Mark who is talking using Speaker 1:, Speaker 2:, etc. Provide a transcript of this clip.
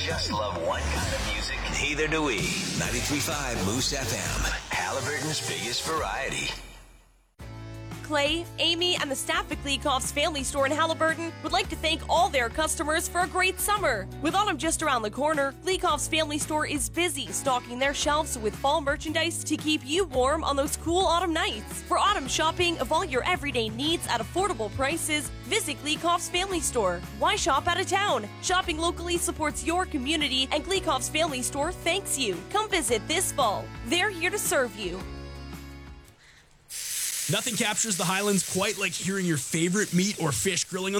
Speaker 1: just love one kind of music? Neither do we. 93.5 Moose FM. Halliburton's biggest variety.
Speaker 2: Clay, Amy, and the staff at Gleekoff's Family Store in Halliburton would like to thank all their customers for a great summer. With autumn just around the corner, Gleekoff's Family Store is busy stocking their shelves with fall merchandise to keep you warm on those cool autumn nights. For autumn shopping of all your everyday needs at affordable prices, visit Gleekoff's Family Store. Why shop out of town? Shopping locally supports your community, and Gleekoff's Family Store thanks you. Come visit this fall. They're here to serve you.
Speaker 3: Nothing captures the Highlands quite like hearing your favorite meat or fish grilling on